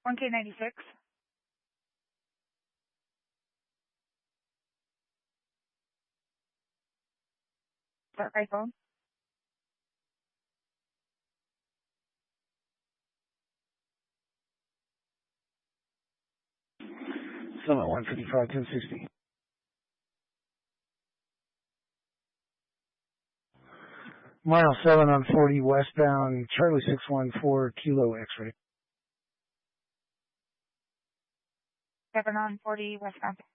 1K96. Start iPhone. Summit 155, 1060. Mile 7 on 40 westbound, Charlie 614, Kilo X-ray. 7 on 40 westbound.